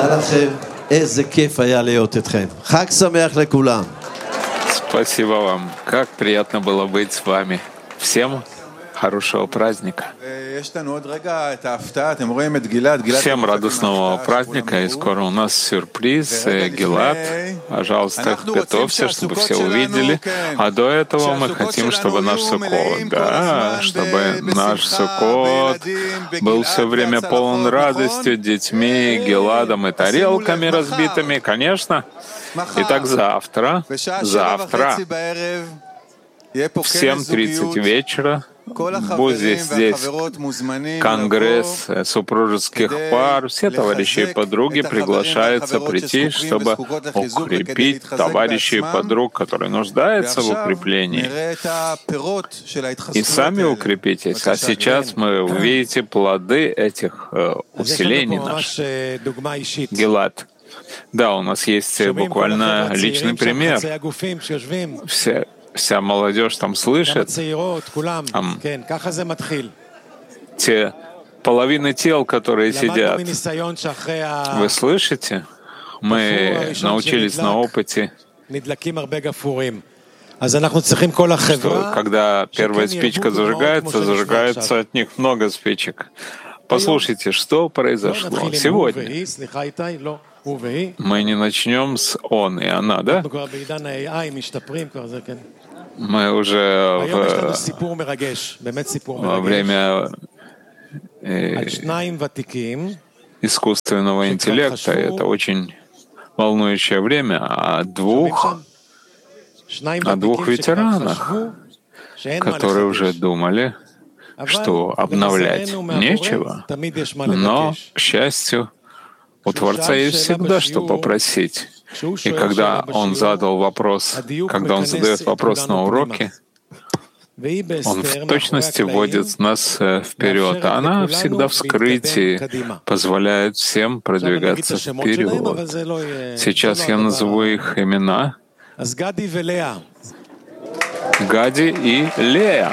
תודה לכם, איזה כיף היה להיות אתכם. חג שמח לכולם. Спасибо вам. Как приятно было быть с вами. Всем хорошего праздника. Всем радостного праздника. И скоро у нас сюрприз. Гилад, пожалуйста, готовься, чтобы все увидели. А до этого мы хотим, чтобы наш Суккот, да, чтобы наш Суккот был все время полон радостью, детьми, Гиладом и тарелками разбитыми, конечно. Итак, завтра в 7:30 вечера будет здесь конгресс супружеских пар. Все товарищи и подруги приглашаются прийти, чтобы укрепить товарищей и подруг, которые нуждаются в укреплении. И сами укрепитесь. А сейчас мы увидите плоды этих усилений наших. Гилад. Да, у нас есть буквально личный пример. Вся молодежь там слышит. Те половины тел, которые сидят. Вы слышите? Мы научились на опыте, что когда первая спичка зажигается от них много спичек. Послушайте, что произошло сегодня. Мы не начнем с «он» и «она», да? Мы уже во время искусственного интеллекта, это очень волнующее время, о двух ветеранах, которые уже думали, что обновлять нечего, но, к счастью, у Творца есть всегда что попросить. И когда он задает вопрос на уроке, он в точности вводит нас вперед. А она всегда в скрытии позволяет всем продвигаться вперед. Сейчас я назову их имена. Гади и Лея.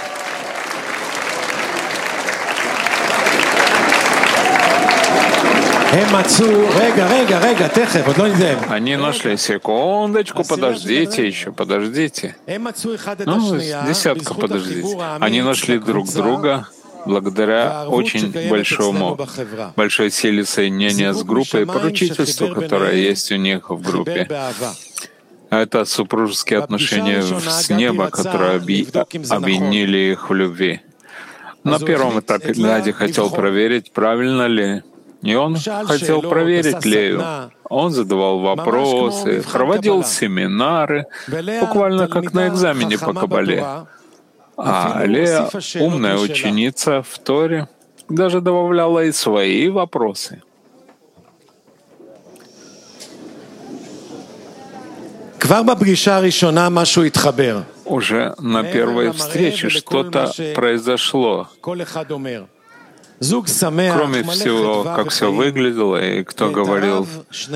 Они нашли, секундочку, подождите еще, подождите. Десятка, подождите. Они нашли друг друга благодаря очень большой силе соединения с группой и поручительству, которое есть у них в группе. Это супружеские отношения с неба, которые объединили их в любви. На первом этапе Гади хотел проверить, правильно ли. И он хотел проверить Лею. Он задавал вопросы, проводил семинары, буквально как на экзамене по Кабале. А Лея, умная ученица в Торе, даже добавляла и свои вопросы. Уже на первой встрече что-то произошло. Кроме всего, как все выглядело, и кто говорил,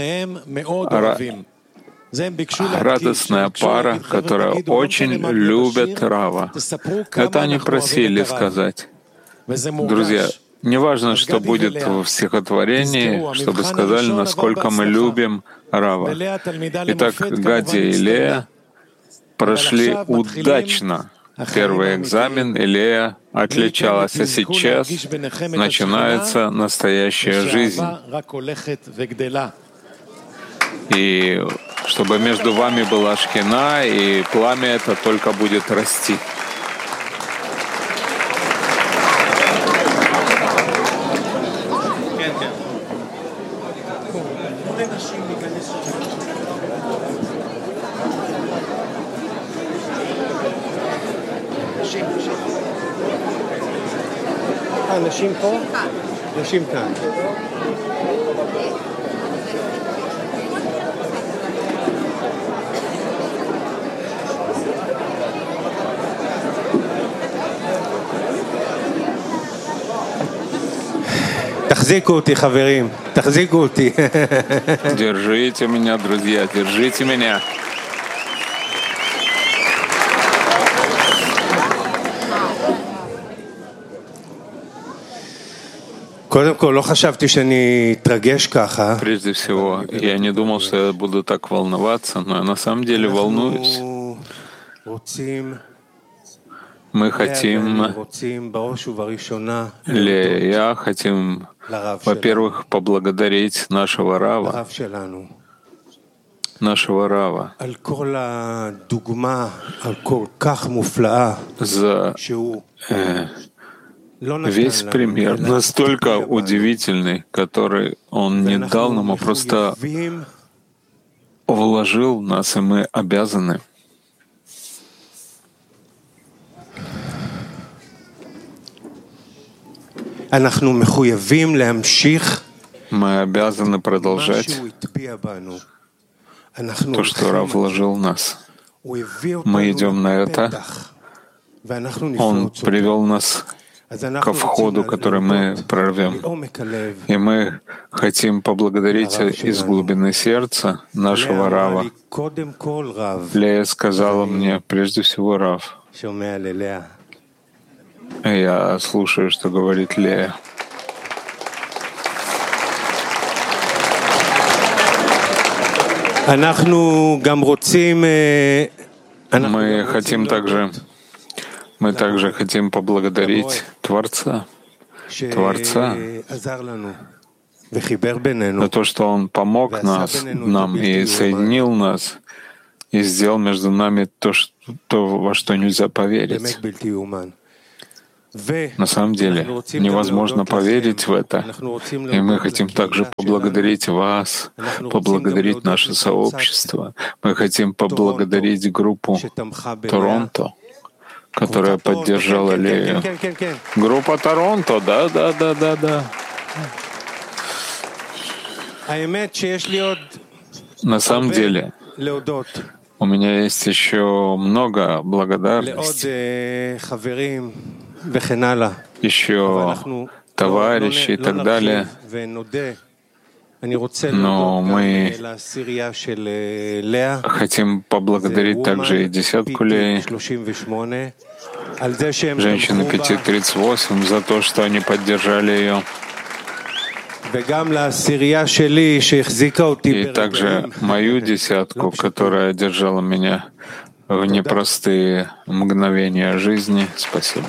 радостная пара, которая очень любит Рава. Это они просили сказать. Друзья, не важно, что будет в стихотворении, чтобы сказали, насколько мы любим Рава. Итак, Гади и Лея прошли удачно первый экзамен, и Лея отличалась, а сейчас начинается настоящая жизнь. И чтобы между вами была шхина, и пламя это только будет расти. נשים פה? נשים כאן. תחזיקו אותי, חברים. תחזיקו אותי. Держите меня, друзья, держите меня. Прежде всего, я не думал, что я буду так волноваться, но я на самом деле волнуюсь. Мы хотим, я хотим, во-первых, поблагодарить нашего Рава, за весь пример, настолько удивительный, который он не дал нам, а просто вложил в нас, и мы обязаны. Мы обязаны продолжать то, что Рав вложил в нас. Мы идем на это. Он привел нас ко входу, который мы прорвем. И мы хотим поблагодарить из глубины сердца нашего Рава. Лея сказала мне, прежде всего, Рав. Я слушаю, что говорит Лея. Мы также хотим поблагодарить Творца за то, что Он помог нам и соединил нас, и сделал между нами то, во что нельзя поверить. На самом деле невозможно поверить в это. И мы хотим также поблагодарить вас, поблагодарить наше сообщество. Мы хотим поблагодарить группу Торонто, которая поддержала Лею. Группа Торонто, да. На самом деле, у меня есть еще много благодарностей, еще товарищи и так далее. Но мы хотим поблагодарить также и десятку Леи, женщины 5:38, за то, что они поддержали ее. И также мою десятку, которая держала меня в непростые мгновения жизни. Спасибо.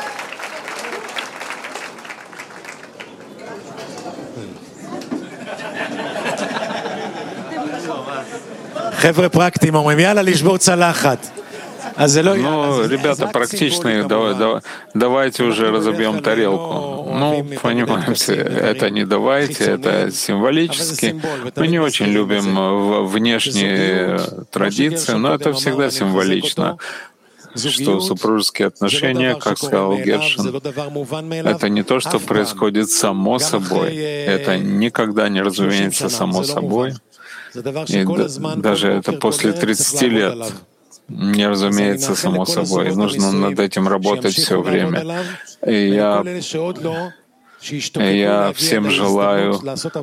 Ну, ребята практичные, давайте уже разобьем тарелку. Ну, понимаете, это не давайте, это символически. Мы не очень любим внешние традиции, но это всегда символично, что супружеские отношения, как сказал Гершин, это не то, что происходит само собой. Это никогда не разумеется само собой. И даже это после 30 лет не разумеется само собой. Нужно над этим работать все время. И я всем желаю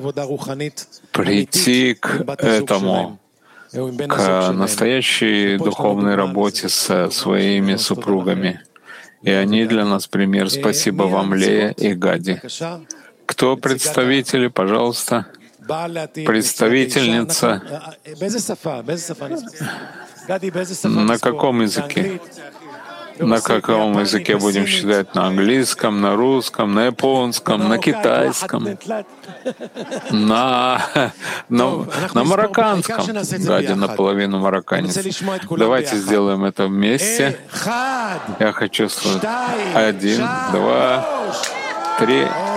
прийти к этому, к настоящей духовной работе со своими супругами. И они для нас пример. Спасибо вам, Лея и Гади. Кто представители, пожалуйста? Представительница. На каком языке? На каком языке будем считать? На английском, на русском, на японском, на китайском, на марокканском. Гади наполовину марокканец. Давайте сделаем это вместе. Я хочу слушать. 1, 2, 3.